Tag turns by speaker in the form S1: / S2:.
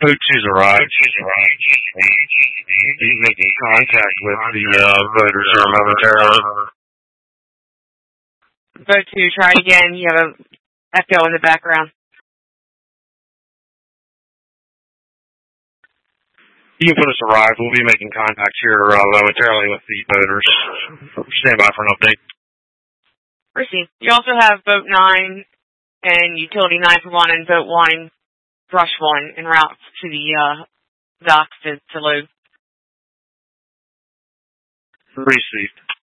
S1: Boat 2's arrived. He's making contact with the voters here momentarily.
S2: Boat 2, try again. You have an echo in the background.
S1: You can put us arrived. We'll be making contact here momentarily with the voters. Stand by for an update.
S2: Received. You also have Boat 9 and Utility 941 and Boat 1, Brush 1 en route to the docks to load.
S1: Received.